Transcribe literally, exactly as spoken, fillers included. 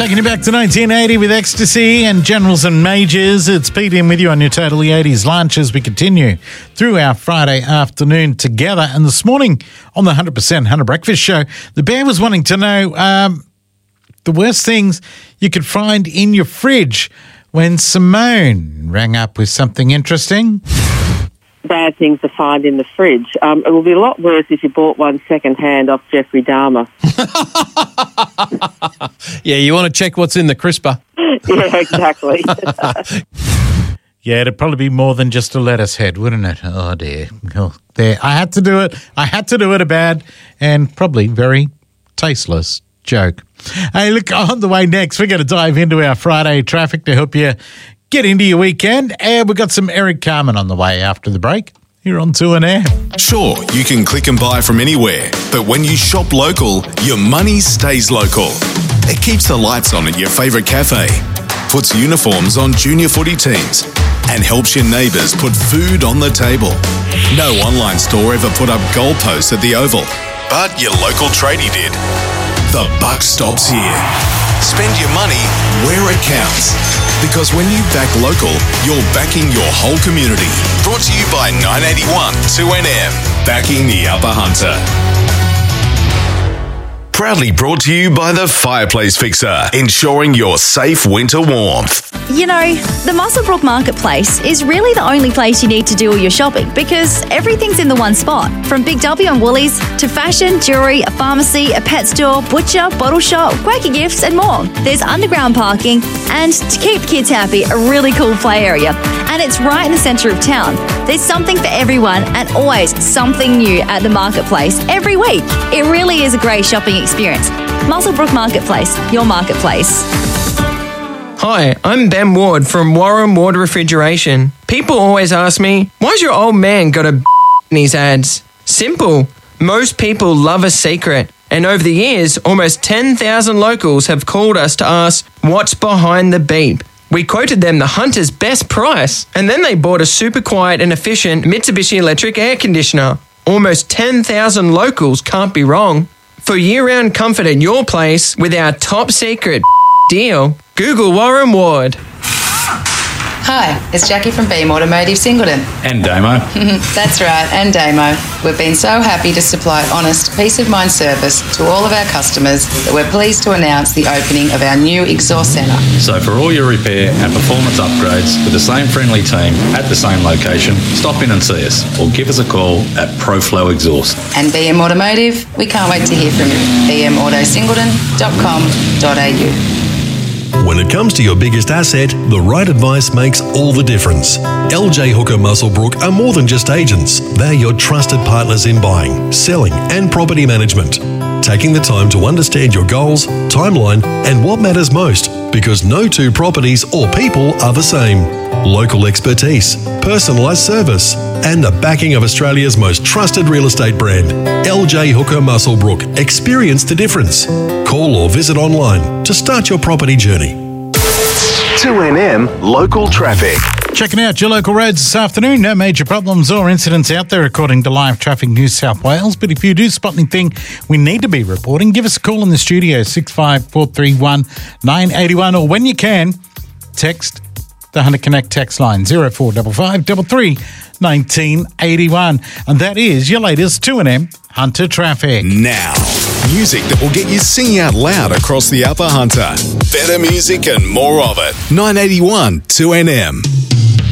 Taking you back to nineteen eighty with Ecstasy and Generals and Majors. It's Pete in with you on your Totally eighties lunch as we continue through our Friday afternoon together. And this morning on the one hundred percent Hunter Breakfast Show, the Bear was wanting to know um, the worst things you could find in your fridge when Simone rang up with something interesting. Bad things to find in the fridge. Um, it will be a lot worse if you bought one second-hand off Jeffrey Dahmer. Yeah, you want to check what's in the crisper. Yeah, exactly. Yeah, it'd probably be more than just a lettuce head, wouldn't it? Oh, dear. Oh, there. I had to do it. I had to do it a bad and probably very tasteless joke. Hey, look, on the way next, we're going to dive into our Friday traffic to help you get into your weekend. And we've got some Eric Carmen on the way after the break. Here on two N M. Sure, you can click and buy from anywhere, but when you shop local, your money stays local. It keeps the lights on at your favourite cafe, puts uniforms on junior footy teams, and helps your neighbours put food on the table. No online store ever put up goalposts at the Oval, but your local tradie did. The buck stops here. Spend your money where it counts. Because when you back local, you're backing your whole community. Brought to you by nine eighty-one two N M. Backing the Upper Hunter. Proudly brought to you by the Fireplace Fixer, ensuring your safe winter warmth. You know, the Muswellbrook Marketplace is really the only place you need to do all your shopping because everything's in the one spot. From Big W and Woolies to fashion, jewellery, a pharmacy, a pet store, butcher, bottle shop, quirky gifts and more. There's underground parking and, to keep kids happy, a really cool play area. And it's right in the centre of town. There's something for everyone and always something new at the marketplace every week. It really is a great shopping experience. Muswellbrook Marketplace, your marketplace. Hi, I'm Ben Ward from Warren Ward Refrigeration. People always ask me, why's your old man got a b- in his ads? Simple. Most people love a secret. And over the years, almost ten thousand locals have called us to ask, what's behind the beep? We quoted them the Hunter's best price, and then they bought a super quiet and efficient Mitsubishi electric air conditioner. Almost ten thousand locals can't be wrong. For year-round comfort at your place with our top secret deal, Google Warren Ward. Hi, it's Jackie from Beam Automotive Singleton. And Damo. That's right, and Damo. We've been so happy to supply honest, peace-of-mind service to all of our customers that we're pleased to announce the opening of our new exhaust centre. So for all your repair and performance upgrades with the same friendly team at the same location, stop in and see us or give us a call at ProFlow Exhaust. And B M Automotive, we can't wait to hear from you. b m auto singleton dot com dot a u. When it comes to your biggest asset, the right advice makes all the difference. L J Hooker Muswellbrook are more than just agents. They're your trusted partners in buying, selling and property management. Taking the time to understand your goals, timeline and what matters most, because no two properties or people are the same. Local expertise, personalised service and the backing of Australia's most trusted real estate brand. L J Hooker Muswellbrook. Experience the difference. Call or visit online to start your property journey. two N M Local Traffic. Checking out your local roads this afternoon. No major problems or incidents out there according to Live Traffic New South Wales. But if you do spot anything we need to be reporting, give us a call in the studio, six five four three one nine eight one, or when you can, text the Hunter Connect text line, zero four five five three three nineteen eighty-one. And that is your latest two N M Hunter Traffic. Now, music that will get you singing out loud across the Upper Hunter. Better music and more of it. nine eighty-one two N M.